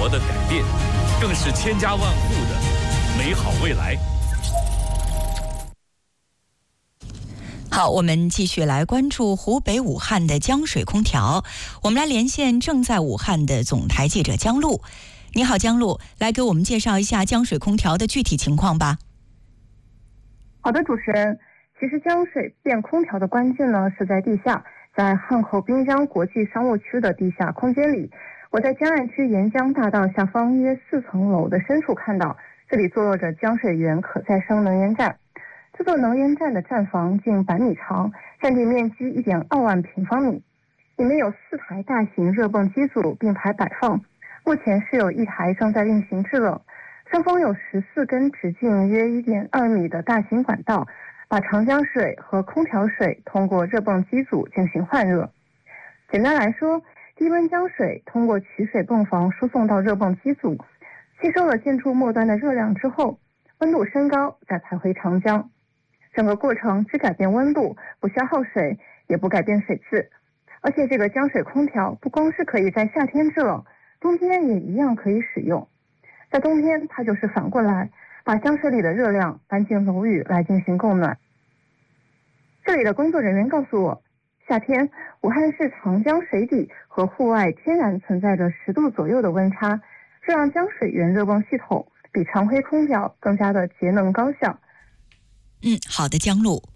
活的改变，更是千家万户的美好未来。 好，我们继续来关注湖北武汉的江水空调。我们来连线正在武汉的总台记者江璐。你好，江璐，来给我们介绍一下江水空调的具体情况吧。 好的，主持人，其实江水变空调的关键呢是在地下，在汉口滨江国际商务区的地下空间里。我在江岸区沿江大道下方约4层楼的深处看到，这里坐落着江水源可再生能源站。这座能源站的站房近100米长，占地面积1.2万平方米，里面有4台大型热泵机组并排摆放，目前是有1台正在运行制冷。上方有14根直径约1.2米的大型管道，把长江水和空调水通过热泵机组进行换热。简单来说，低温江水通过取水泵房输送到热泵机组，吸收了建筑末端的热量之后，温度升高再排回长江。整个过程只改变温度，不消耗水，也不改变水质。而且这个江水空调不光是可以在夏天制冷，冬天也一样可以使用。在冬天，它就是反过来把江水里的热量搬进楼宇来进行供暖。这里的工作人员告诉我，夏天武汉市长江水底和户外天然存在着10度左右的温差，这让江水源热泵系统比常规空调更加的节能高效。 好的，江璐。